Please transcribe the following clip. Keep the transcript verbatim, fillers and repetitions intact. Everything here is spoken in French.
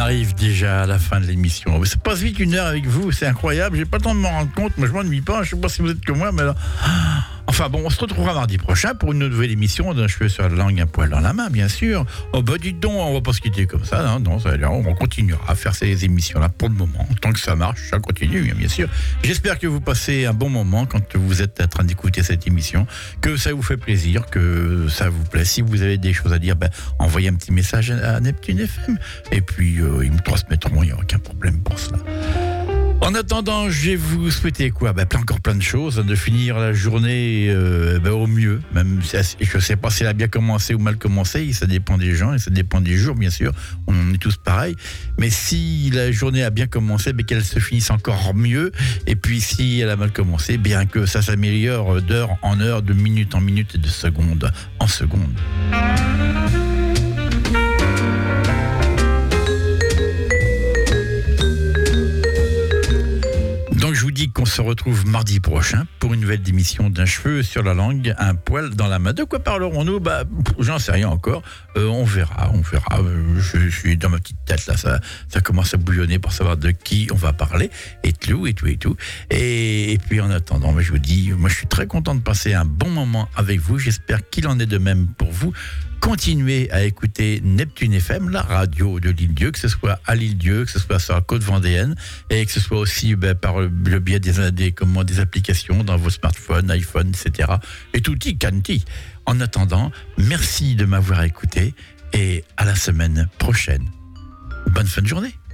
arrive déjà à la fin de l'émission. Ça passe vite une heure avec vous, c'est incroyable. J'ai pas le temps de m'en rendre compte. Moi, je m'ennuie pas. Je sais pas si vous êtes comme moi, mais là... Enfin bon, on se retrouvera mardi prochain pour une nouvelle émission d'un cheveu sur la langue, un poil dans la main, bien sûr. Oh bah dites donc, on va pas se quitter comme ça, hein, non, ça, on continuera à faire ces émissions-là pour le moment. Tant que ça marche, ça continue, bien sûr. J'espère que vous passez un bon moment quand vous êtes en train d'écouter cette émission, que ça vous fait plaisir, que ça vous plaît. Si vous avez des choses à dire, ben, envoyez un petit message à Neptune F M et puis euh, ils me transmettront, il n'y a aucun problème pour cela. En attendant, je vais vous souhaiter quoi ben, plein, encore plein de choses, hein, de finir la journée euh, ben, au mieux. Même si je ne sais pas si elle a bien commencé ou mal commencé, ça dépend des gens et ça dépend des jours, bien sûr. On est tous pareils. Mais si la journée a bien commencé, ben, qu'elle se finisse encore mieux. Et puis si elle a mal commencé, bien que ça s'améliore d'heure en heure, de minute en minute et de seconde en seconde. Donc je vous dis qu'on se retrouve mardi prochain pour une nouvelle émission d'un cheveu sur la langue, un poil dans la main. De quoi parlerons-nous ? Bah, j'en sais rien encore. Euh, on verra, on verra. Je, je suis dans ma petite tête là, ça, ça commence à bouillonner pour savoir de qui on va parler et tout et tout et tout. Et, et puis en attendant, bah, je vous dis, moi je suis très content de passer un bon moment avec vous. J'espère qu'il en est de même pour vous. Continuez à écouter Neptune F M, la radio de l'Île-Dieu, que ce soit à l'Île-Dieu, que ce soit sur la côte vendéenne, et que ce soit aussi ben, par le biais des, des, comment, des applications dans vos smartphones, iPhone, et cetera. Et tout y canti. En attendant, merci de m'avoir écouté et à la semaine prochaine. Bonne fin de journée.